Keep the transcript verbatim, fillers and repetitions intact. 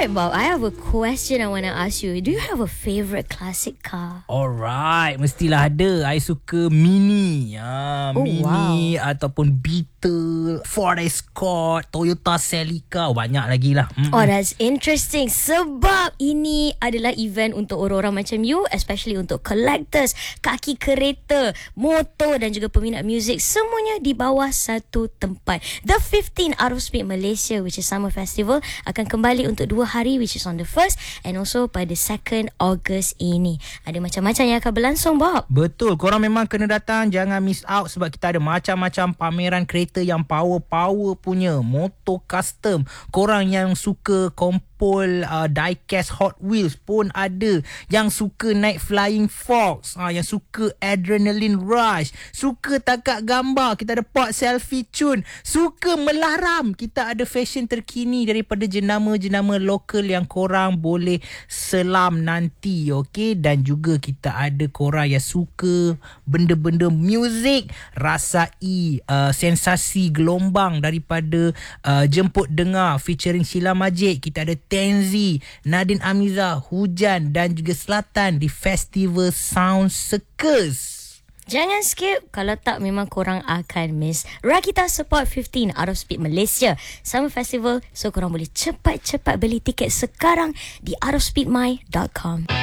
Alright, Bob, I have a question I want to ask you. Do you have a favourite classic car? Alright, mestilah ada. I suka Mini. Ha, Oh, Mini ataupun Beetle, Ford Escort, Toyota Celica. Banyak lagi lah. Mm-mm. Oh, that's interesting. Sebab ini adalah event untuk orang-orang macam you, especially untuk collectors, kaki kereta, motor dan juga peminat muzik. Semuanya di bawah satu tempat. The fifteenth Out of Speed Malaysia, which is Summer Festival, akan kembali untuk dua hari, which is on the first and also pada second August ini. Ada macam-macam yang akan berlangsung, Bob. Betul, korang memang kena datang. Jangan miss out sebab kita ada macam-macam pameran kereta yang power-power punya. Motor custom. Korang yang suka kompol uh, diecast Hot Wheels pun ada. Yang suka naik Flying Fox, uh, yang suka Adrenaline Rush, suka takak gambar, kita ada pot selfie cun, suka melaram, kita ada fashion terkini daripada jenama-jenama lokal yang korang boleh selam nanti, okey. Dan juga kita ada korang yang suka benda-benda muzik, rasai uh, sensasi gelombang daripada uh, Jemput Dengar featuring Sheila Majid. Kita ada Tenzi, Nadine Amiza, Hujan dan juga Selatan di Festival Sound Circus. Jangan skip, kalau tak memang korang akan miss. Rakita support fifteen Out of Speed Malaysia Summer Festival. So korang boleh cepat-cepat beli tiket sekarang di out of speed my dot com.